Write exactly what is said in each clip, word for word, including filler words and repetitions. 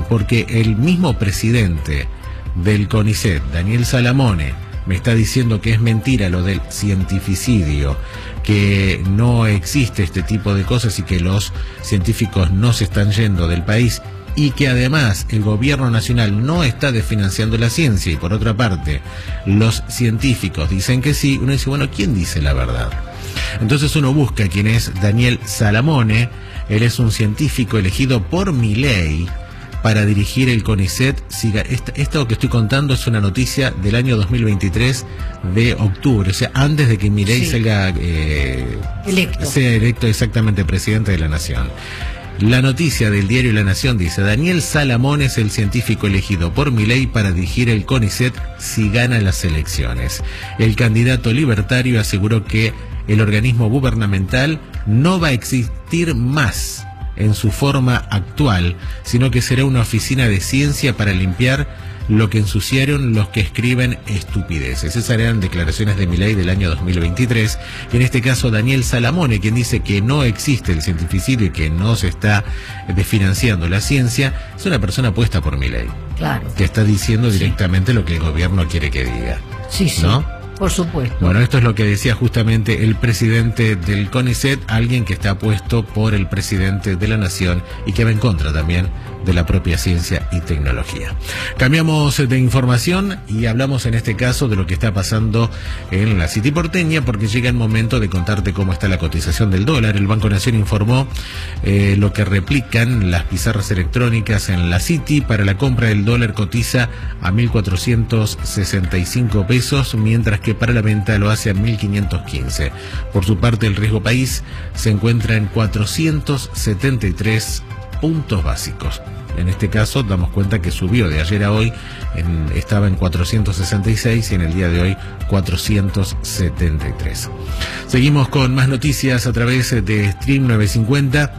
porque el mismo presidente del CONICET, Daniel Salamone, me está diciendo que es mentira lo del cientificidio, que no existe este tipo de cosas y que los científicos no se están yendo del país, y que además el gobierno nacional no está desfinanciando la ciencia, y por otra parte los científicos dicen que sí. Uno dice, bueno, ¿quién dice la verdad? Entonces uno busca quién es Daniel Salamone. Él es un científico elegido por Milei para dirigir el CONICET. Esto que estoy contando es una noticia del año dos mil veintitrés de octubre, o sea, antes de que Milei sí. salga, eh, electo. sea electo exactamente presidente de la nación. La noticia del diario La Nación dice: Daniel Salamone es el científico elegido por Milei para dirigir el CONICET si gana las elecciones. El candidato libertario aseguró que el organismo gubernamental no va a existir más en su forma actual, sino que será una oficina de ciencia para limpiar lo que ensuciaron los que escriben estupideces. Esas eran declaraciones de Milei del año dos mil veintitrés. Y en este caso Daniel Salamone, quien dice que no existe el cientificidio y que no se está desfinanciando la ciencia, es una persona puesta por Milei. Claro. Que está diciendo directamente sí. lo que el gobierno quiere que diga. Sí, sí. ¿No? Por supuesto. Bueno, esto es lo que decía justamente el presidente del CONICET, alguien que está puesto por el presidente de la nación y que va en contra también de la propia ciencia y tecnología. Cambiamos de información y hablamos en este caso de lo que está pasando en la City porteña, porque llega el momento de contarte cómo está la cotización del dólar. El Banco Nación informó eh, lo que replican las pizarras electrónicas en la City. Para la compra del dólar cotiza a mil cuatrocientos sesenta y cinco pesos, mientras que para la venta lo hace a mil quinientos quince. Por su parte, el riesgo país se encuentra en cuatrocientos setenta y tres puntos básicos. En este caso damos cuenta que subió de ayer a hoy, en, estaba en cuatrocientos sesenta y seis y en el día de hoy cuatrocientos setenta y tres. Seguimos con más noticias a través de Stream novecientos cincuenta.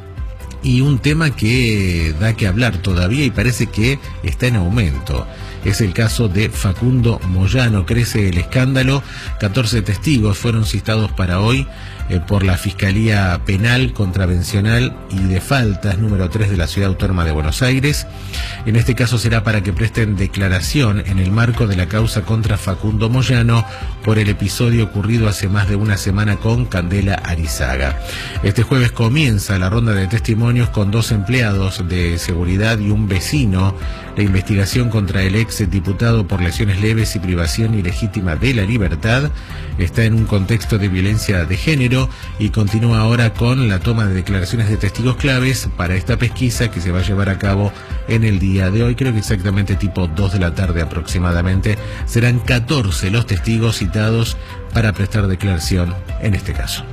Y un tema que da que hablar todavía y parece que está en aumento. Es el caso de Facundo Moyano. Crece el escándalo. catorce testigos fueron citados para hoy eh, por la Fiscalía Penal, Contravencional y de Faltas número tres de la Ciudad Autónoma de Buenos Aires. En este caso será para que presten declaración en el marco de la causa contra Facundo Moyano por el episodio ocurrido hace más de una semana con Candela Arizaga. Este jueves comienza la ronda de testimonios con dos empleados de seguridad y un vecino. La investigación contra el ex diputado por lesiones leves y privación ilegítima de la libertad está en un contexto de violencia de género y continúa ahora con la toma de declaraciones de testigos claves para esta pesquisa que se va a llevar a cabo en el día de hoy, creo que exactamente tipo dos de la tarde aproximadamente. Serán catorce los testigos citados para prestar declaración en este caso.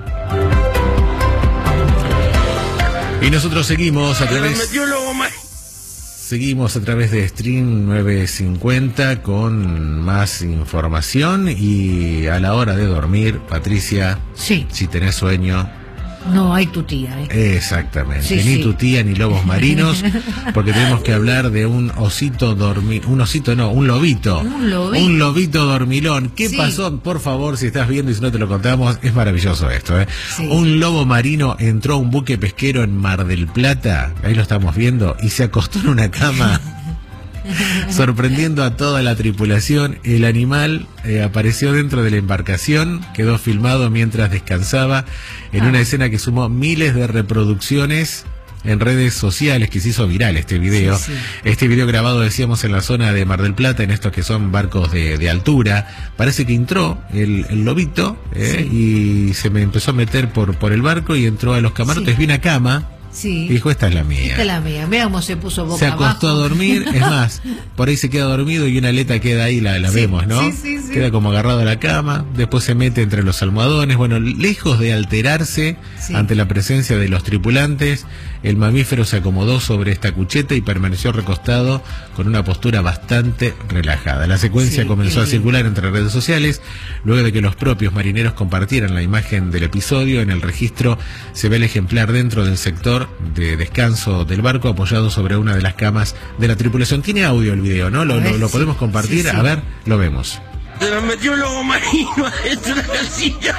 Y nosotros seguimos a través... Seguimos a través de Stream novecientos cincuenta con más información y a la hora de dormir, Patricia, sí. si tenés sueño... No hay tu tía, ¿eh? Exactamente, sí, ni sí. tu tía ni lobos marinos, porque tenemos que hablar de un osito dormir, un osito no, un lobito, un lobito, un lobito dormilón. ¿Qué sí. pasó? Por favor, si estás viendo y si no te lo contamos, es maravilloso esto, ¿eh? Sí. Un lobo marino entró a un buque pesquero en Mar del Plata, ahí lo estamos viendo, y se acostó en una cama. Sorprendiendo a toda la tripulación. El animal eh, apareció dentro de la embarcación, quedó filmado mientras descansaba en ah. una escena que sumó miles de reproducciones en redes sociales, que se hizo viral este video. Sí, sí. Este video grabado, decíamos, en la zona de Mar del Plata, en estos que son barcos de, de altura. Parece que entró el, el lobito eh, sí. y se me empezó a meter por, por el barco y entró a los camarotes, sí. vi una cama. Sí. Y dijo, esta es la mía. Esta es la mía. Mira cómo se puso boca Se acostó abajo. a dormir, es más, por ahí se queda dormido y una aleta queda ahí, la, la sí, vemos, ¿no? Sí, sí, sí. Queda como agarrado a la cama, después se mete entre los almohadones. Bueno, lejos de alterarse sí. ante la presencia de los tripulantes, el mamífero se acomodó sobre esta cucheta y permaneció recostado con una postura bastante relajada. La secuencia sí, comenzó sí. a circular entre redes sociales, luego de que los propios marineros compartieran la imagen del episodio. En el registro se ve el ejemplar dentro del sector de descanso del barco, apoyado sobre una de las camas de la tripulación. Tiene audio el video, ¿no? ¿Lo, lo, lo podemos compartir? Sí, sí. A ver, lo vemos. Se nos metió un lobo marino adentro de la casilla.